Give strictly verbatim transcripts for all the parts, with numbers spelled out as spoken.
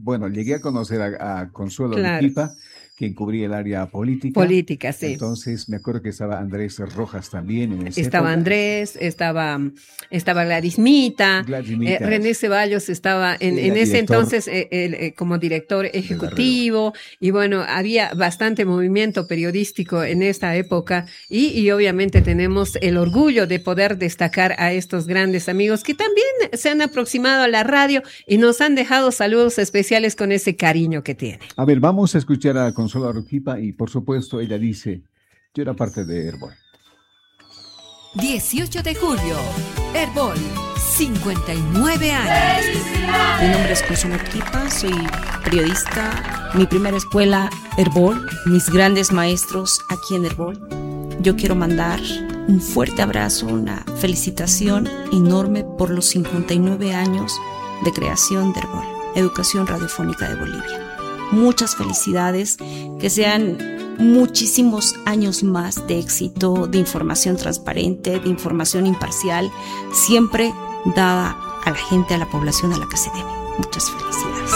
bueno, llegué a conocer a, a Consuelo Claro. Arequipa, quien cubría el área política. Política, sí. Entonces, me acuerdo que estaba Andrés Rojas también en esa Estaba época. Andrés, estaba, estaba Gladys Mita, Gladys eh, Mita. René Ceballos estaba en, Sí, en la ese director entonces eh, el, eh, como director ejecutivo, y bueno, había bastante movimiento periodístico en esta época, y, y obviamente tenemos el orgullo de poder destacar a estos grandes amigos que también se han aproximado a la radio y nos han dejado saludos especiales con ese cariño que tienen. A ver, vamos a escuchar a Consuelo Arequipa y por supuesto ella dice, yo era parte de Herbol. dieciocho de julio, Herbol, cincuenta y nueve años. Mi nombre es Consuelo Arequipa, soy periodista. Mi primera escuela, Herbol, mis grandes maestros aquí en Herbol. Yo quiero mandar un fuerte abrazo, una felicitación enorme por los cincuenta y nueve años de creación de Herbol, Educación Radiofónica de Bolivia. Muchas felicidades, que sean muchísimos años más de éxito, de información transparente, de información imparcial, siempre dada a la gente, a la población a la que se debe. Muchas felicidades.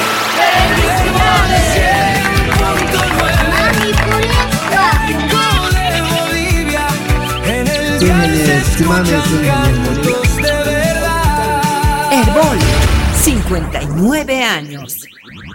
Herbol, cincuenta y nueve años.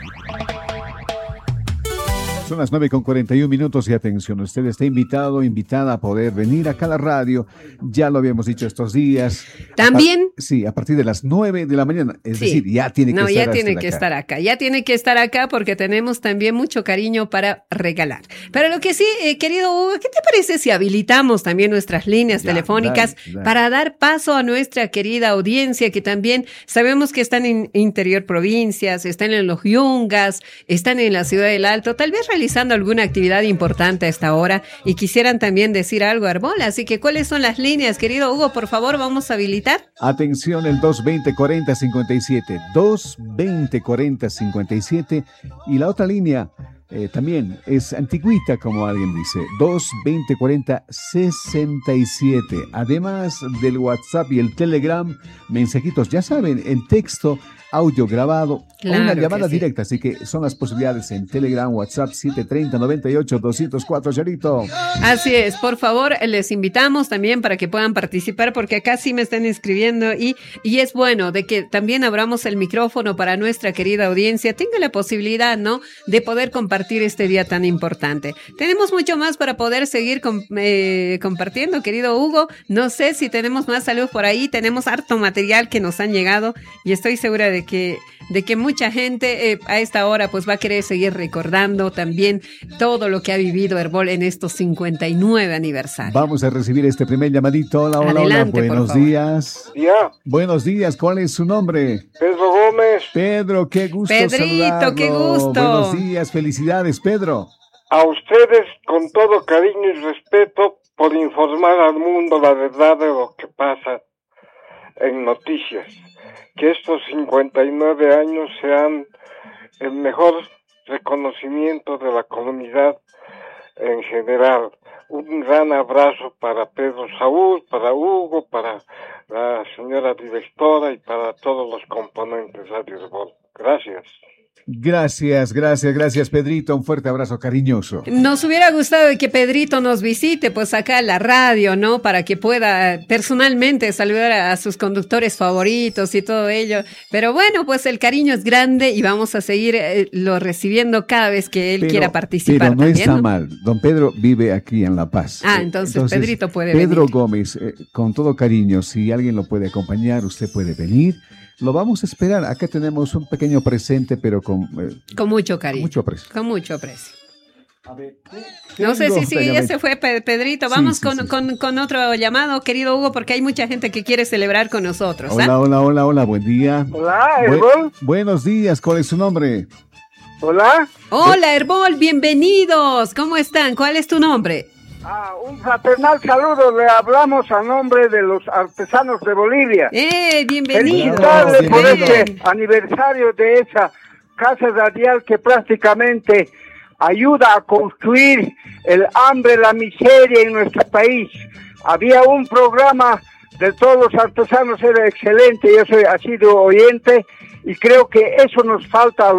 Son las nueve con cuarenta y un minutos y atención, usted está invitado, invitada a poder venir acá a la radio, ya lo habíamos dicho estos días. También. A, sí, a partir de las nueve de la mañana, es Sí. decir, ya tiene que no, estar ya tiene hasta que acá. estar acá, ya tiene que estar acá porque tenemos también mucho cariño para regalar. Pero lo que sí, eh, querido Hugo, ¿qué te parece si habilitamos también nuestras líneas Ya, telefónicas dale, dale. para dar paso a nuestra querida audiencia que también sabemos que están en interior provincias, están en los Yungas, están en la ciudad del Alto, tal vez realizando alguna actividad importante a esta hora y quisieran también decir algo a Herbol? Así que, ¿cuáles son las líneas, querido Hugo? Por favor, vamos a habilitar. Atención, el dos veinte cuarenta cincuenta y siete, dos veinte cuarenta cincuenta y siete, y la otra línea eh, también es antigüita, como alguien dice, dos veinte cuarenta sesenta y siete. Además del WhatsApp y el Telegram, mensajitos, ya saben, en texto, audio grabado, Claro o una que llamada sí. directa, así que son las posibilidades en Telegram, WhatsApp, siete treinta noventa y ocho doscientos cuatro, Charito. Así es, por favor, les invitamos también para que puedan participar, porque acá sí me están inscribiendo y, y es bueno de que también abramos el micrófono para nuestra querida audiencia, tenga la posibilidad, ¿no?, de poder compartir este día tan importante. Tenemos mucho más para poder seguir com- eh, compartiendo, querido Hugo. No sé si tenemos más saludos por ahí, tenemos harto material que nos han llegado y estoy segura de que de que mucha gente eh, a esta hora pues va a querer seguir recordando también todo lo que ha vivido Herbol en estos cincuenta y nueve aniversarios. Vamos a recibir este primer llamadito. Hola, hola, Adelante, hola, por buenos favor. días. Ya, Buenos días, ¿cuál es su nombre? Pedro Gómez, Pedro, qué gusto Pedrito, saludarlo. qué gusto. Buenos días, felicidades, Pedro. a ustedes con todo cariño y respeto por informar al mundo la verdad de lo que pasa en noticias. Que estos cincuenta y nueve años sean el mejor reconocimiento de la comunidad en general. Un gran abrazo para Pedro Saúl, para Hugo, para la señora directora y para todos los componentes de Radio Herbol. Gracias. Gracias, gracias, gracias, Pedrito. Un fuerte abrazo cariñoso. Nos hubiera gustado que Pedrito nos visite pues acá a la radio, ¿no? Para que pueda personalmente saludar a sus conductores favoritos y todo ello. Pero bueno, pues el cariño es grande y vamos a seguir eh, lo recibiendo cada vez que él Pero- quiera participar Pero no también, está ¿no? mal. Don Pedro vive aquí en La Paz. Ah, Eh, entonces Pedrito puede Pedro venir. Gómez, eh, con todo cariño, si alguien lo puede acompañar, usted puede venir. Lo vamos a esperar. Acá tenemos un pequeño presente, pero con, eh, Con mucho con cariño. mucho aprecio. Con mucho aprecio. A ver, No sé tengo si sí, otra ya llamada. se fue Pe- Pedrito. Sí, Vamos sí, con, sí. Con, con otro llamado, querido Hugo, porque hay mucha gente que quiere celebrar con nosotros. ¿ah? Hola, hola, hola, hola, buen día. Hola, Bu- Herbol. buenos días, ¿cuál es su nombre? Hola. Hola, Herbol, bienvenidos. ¿Cómo están? ¿Cuál es tu nombre? Ah, un fraternal saludo. Le hablamos a nombre de los artesanos de Bolivia. ¡Eh, bienvenidos! Felicitarle por bienvenido. este aniversario de esa casa radial que prácticamente ayuda a construir el hambre, la miseria en nuestro país. Había un programa de todos los artesanos, era excelente, yo soy, he sido oyente y creo que eso nos falta a